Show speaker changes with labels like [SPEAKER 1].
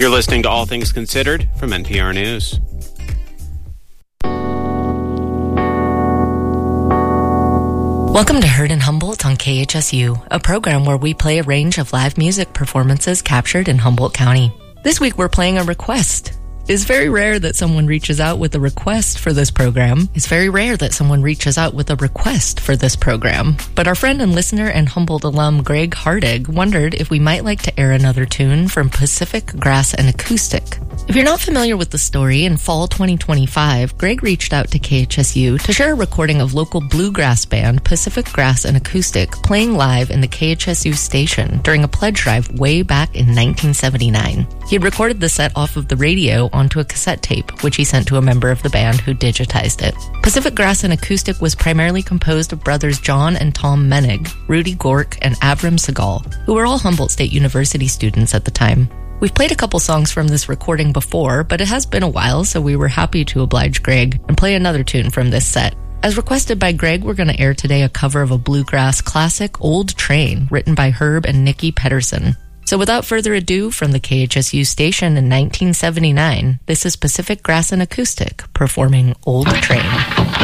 [SPEAKER 1] You're listening to All Things Considered from NPR News.
[SPEAKER 2] Welcome to Heard in Humboldt on KHSU, a program where we play a range of live music performances captured in Humboldt County. This week we're playing a request. It's very rare that someone reaches out with a request for this program. But our friend and listener and Humboldt alum Greg Hardig wondered if we might like to air another tune from Pacific Grass and Acoustic. If you're not familiar with the story, in fall 2025, Greg reached out to KHSU to share a recording of local bluegrass band Pacific Grass and Acoustic playing live in the KHSU station during a pledge drive way back in 1979. He had recorded the set off of the radio onto a cassette tape, which he sent to a member of the band who digitized it. Pacific Grass and Acoustic was primarily composed of brothers John and Tom Menig, Rudy Gork, and Avram Segal, who were all Humboldt State University students at the time. We've played a couple songs from this recording before, but it has been a while, so we were happy to oblige Greg and play another tune from this set. As requested by Greg, we're going to air today a cover of a bluegrass classic, Old Train, written by Herb and Nikki Pedersen. So without further ado, from the KHSU station in 1979, this is Pacific Grass and Acoustic performing Old Train.